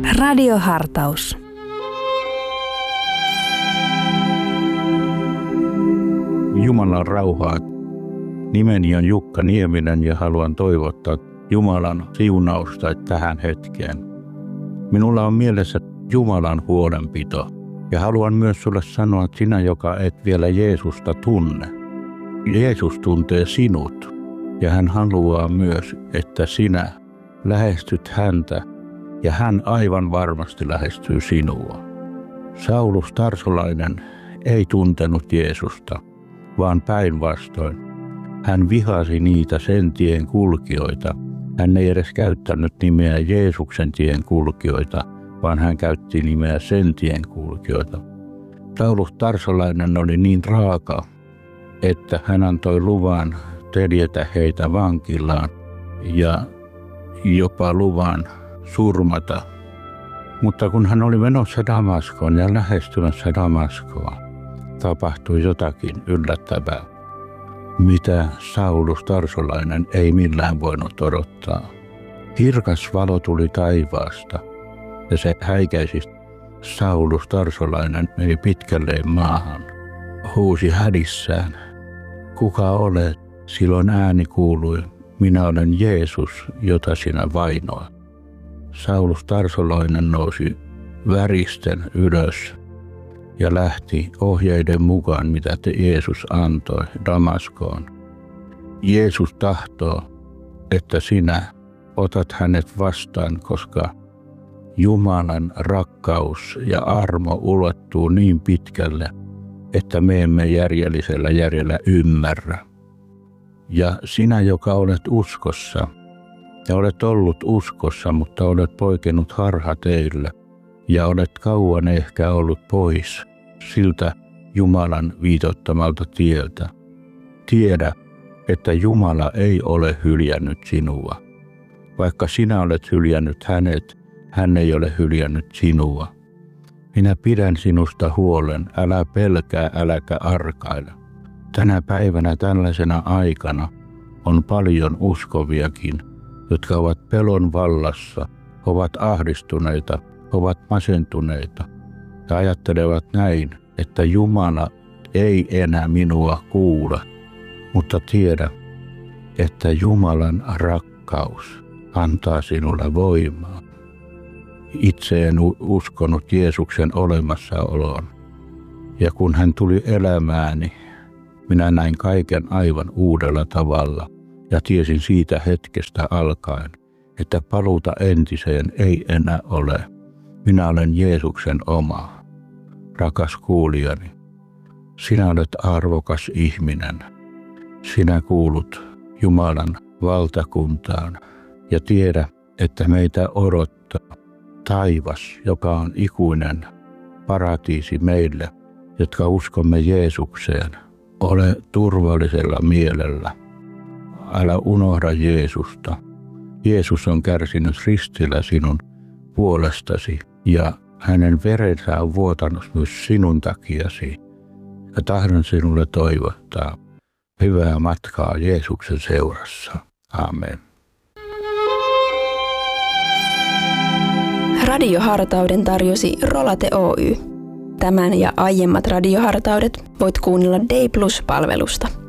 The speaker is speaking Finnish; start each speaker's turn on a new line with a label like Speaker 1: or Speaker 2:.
Speaker 1: Radiohartaus.
Speaker 2: Jumalan rauhaa. Nimeni on Jukka Nieminen ja haluan toivottaa Jumalan siunausta tähän hetkeen. Minulla on mielessä Jumalan huolenpito ja haluan myös sulle sanoa, että sinä, joka et vielä Jeesusta tunne. Jeesus tuntee sinut ja hän haluaa myös, että sinä lähestyt häntä ja hän aivan varmasti lähestyy sinua. Saulus Tarsolainen ei tuntenut Jeesusta, vaan päinvastoin. Hän vihasi niitä sen tien kulkijoita. Hän ei edes käyttänyt nimeä Jeesuksen tien kulkijoita, vaan hän käytti nimeä sen tien kulkijoita. Saulus Tarsolainen oli niin raaka, että hän antoi luvan teljetä heitä vankilaan ja jopa luvan surmata. Mutta kun hän oli menossa Damaskoon ja lähestymässä Damaskoa, tapahtui jotakin yllättävää, mitä Saulus Tarsolainen ei millään voinut odottaa. Kirkas valo tuli taivaasta ja se häikäisi. Saulus Tarsolainen meni pitkälleen maahan, huusi hädissään. Kuka olet? Silloin ääni kuului, minä olen Jeesus, jota sinä vainoat. Saulus Tarsolainen nousi väristen ylös ja lähti ohjeiden mukaan, mitä Jeesus antoi Damaskoon. Jeesus tahtoo, että sinä otat hänet vastaan, koska Jumalan rakkaus ja armo ulottuu niin pitkälle, että me emme järjellisellä järjellä ymmärrä. Ja sinä, joka olet uskossa ja olet ollut uskossa, mutta olet poikennut harhateille ja olet kauan ehkä ollut pois siltä Jumalan viitoittamalta tieltä. Tiedä, että Jumala ei ole hyljännyt sinua. Vaikka sinä olet hyljännyt hänet, hän ei ole hyljännyt sinua. Minä pidän sinusta huolen, älä pelkää, äläkä arkaile. Tänä päivänä tällaisena aikana on paljon uskoviakin, jotka ovat pelon vallassa, ovat ahdistuneita, ovat masentuneita ja ajattelevat näin, että Jumala ei enää minua kuule, mutta tiedä, että Jumalan rakkaus antaa sinulle voimaa. Itse en uskonut Jeesuksen olemassaoloon ja kun hän tuli elämääni, minä näin kaiken aivan uudella tavalla ja tiesin siitä hetkestä alkaen, että paluuta entiseen ei enää ole. Minä olen Jeesuksen oma. Rakas kuulijani, sinä olet arvokas ihminen. Sinä kuulut Jumalan valtakuntaan ja tiedä, että meitä odottaa taivas, joka on ikuinen paratiisi meille, jotka uskomme Jeesukseen. Ole turvallisella mielellä. Älä unohda Jeesusta. Jeesus on kärsinyt ristillä sinun puolestasi ja hänen verensä on vuotanut myös sinun takiasi. Ja tahdon sinulle toivottaa hyvää matkaa Jeesuksen seurassa. Amen.
Speaker 3: Radiohartauden tarjosi Rolate Oy. Tämän ja aiemmat radiohartaudet voit kuunnella Day Plus-palvelusta.